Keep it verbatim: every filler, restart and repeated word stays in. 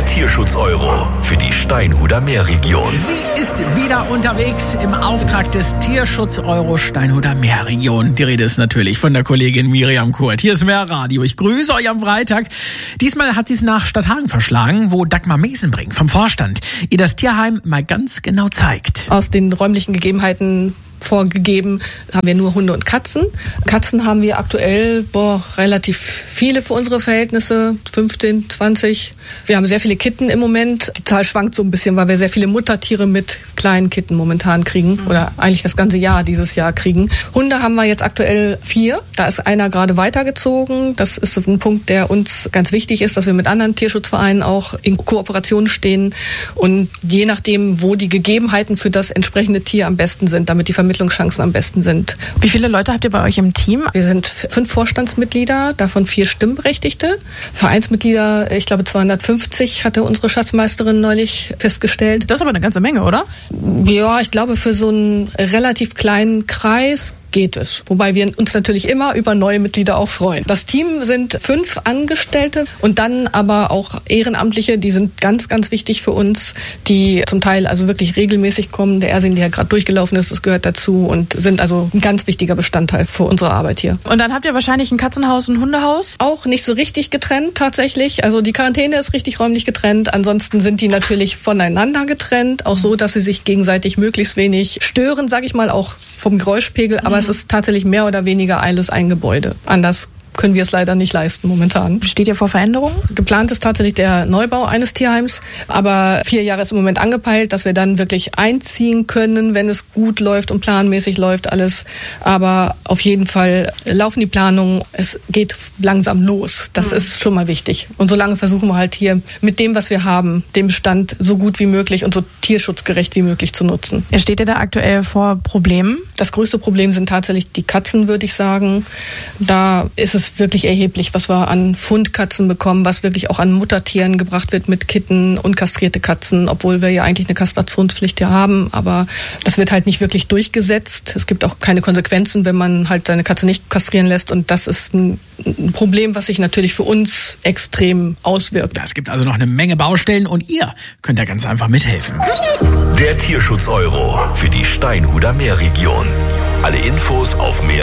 Der Tierschutz-Euro für die Steinhuder Meerregion. Sie ist wieder unterwegs im Auftrag des Tierschutz-Euro Steinhuder Meerregion. Die Rede ist natürlich von der Kollegin Miriam Kurt. Hier ist Meerradio. Ich grüße euch am Freitag. Diesmal hat sie es nach Stadthagen verschlagen, wo Dagmar Mesenbrink vom Vorstand ihr das Tierheim mal ganz genau zeigt. Aus den räumlichen Gegebenheiten vorgegeben, haben wir nur Hunde und Katzen. Katzen haben wir aktuell boah, relativ viele für unsere Verhältnisse, fünfzehn, zwanzig. Wir haben sehr viele Kitten im Moment. Die Zahl schwankt so ein bisschen, weil wir sehr viele Muttertiere mit kleinen Kitten momentan kriegen oder eigentlich das ganze Jahr dieses Jahr kriegen. Hunde haben wir jetzt aktuell vier. Da ist einer gerade weitergezogen. Das ist ein Punkt, der uns ganz wichtig ist, dass wir mit anderen Tierschutzvereinen auch in Kooperation stehen und je nachdem, wo die Gegebenheiten für das entsprechende Tier am besten sind, damit die Vermittlungschancen am besten sind. Wie viele Leute habt ihr bei euch im Team? Wir sind fünf Vorstandsmitglieder, davon vier Stimmberechtigte. Vereinsmitglieder, ich glaube zweihundertfünfzig, hatte unsere Schatzmeisterin neulich festgestellt. Das ist aber eine ganze Menge, oder? Ja, ich glaube für so einen relativ kleinen Kreis geht es. Wobei wir uns natürlich immer über neue Mitglieder auch freuen. Das Team sind fünf Angestellte und dann aber auch Ehrenamtliche, die sind ganz, ganz wichtig für uns, die zum Teil also wirklich regelmäßig kommen. Der Ersin, der gerade durchgelaufen ist, das gehört dazu und sind also ein ganz wichtiger Bestandteil für unsere Arbeit hier. Und dann habt ihr wahrscheinlich ein Katzenhaus und ein Hundehaus? Auch nicht so richtig getrennt tatsächlich. Also die Quarantäne ist richtig räumlich getrennt. Ansonsten sind die natürlich voneinander getrennt, auch so, dass sie sich gegenseitig möglichst wenig stören, sage ich mal, auch vom Geräuschpegel, aber es ist tatsächlich mehr oder weniger alles ein Gebäude. Anders können wir es leider nicht leisten momentan. Steht ihr vor Veränderungen? Geplant ist tatsächlich der Neubau eines Tierheims, aber vier Jahre ist im Moment angepeilt, dass wir dann wirklich einziehen können, wenn es gut läuft und planmäßig läuft alles. Aber auf jeden Fall laufen die Planungen, es geht langsam los. Das mhm. ist schon mal wichtig. Und solange versuchen wir halt hier mit dem, was wir haben, den Bestand so gut wie möglich und so tierschutzgerecht wie möglich zu nutzen. Ja, steht ihr da aktuell vor Problemen? Das größte Problem sind tatsächlich die Katzen, würde ich sagen. Da ist es wirklich erheblich, was wir an Fundkatzen bekommen, was wirklich auch an Muttertieren gebracht wird mit Kitten und kastrierte Katzen, obwohl wir ja eigentlich eine Kastrationspflicht ja haben, aber das wird halt nicht wirklich durchgesetzt. Es gibt auch keine Konsequenzen, wenn man halt seine Katze nicht kastrieren lässt und das ist ein Problem, was sich natürlich für uns extrem auswirkt. Es gibt also noch eine Menge Baustellen und ihr könnt da ganz einfach mithelfen. Der Tierschutz-Euro für die Steinhuder Meerregion. Alle Infos auf mehr